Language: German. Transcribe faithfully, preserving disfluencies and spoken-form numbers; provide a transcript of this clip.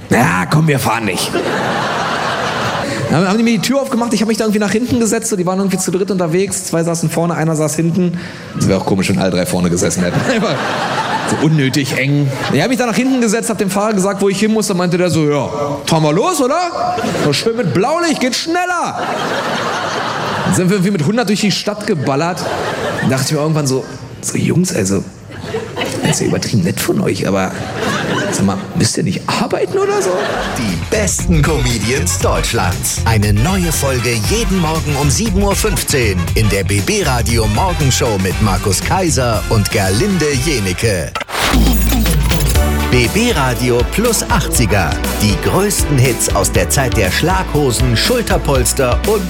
Ja, komm, wir fahren nicht. Dann haben die mir die Tür aufgemacht, ich habe mich da irgendwie nach hinten gesetzt, so, die waren irgendwie zu dritt unterwegs, zwei saßen vorne, einer saß hinten. Das wäre auch komisch, wenn alle drei vorne gesessen hätten. So unnötig eng. Ich habe mich da nach hinten gesetzt, habe dem Fahrer gesagt, wo ich hin muss, dann meinte der so, ja, fahren wir los, oder? So schön mit Blaulicht, geht schneller. Dann sind wir irgendwie mit hundert durch die Stadt geballert. Dann dachte ich mir irgendwann so, so Jungs, also, das ist ja übertrieben nett von euch, aber sag mal, müsst ihr nicht arbeiten oder so? Die besten Comedians Deutschlands. Eine neue Folge jeden Morgen um sieben Uhr fünfzehn in der B B Radio Morgenshow mit Markus Kaiser und Gerlinde Jenecke. B B Radio Plus achtziger. Die größten Hits aus der Zeit der Schlaghosen, Schulterpolster und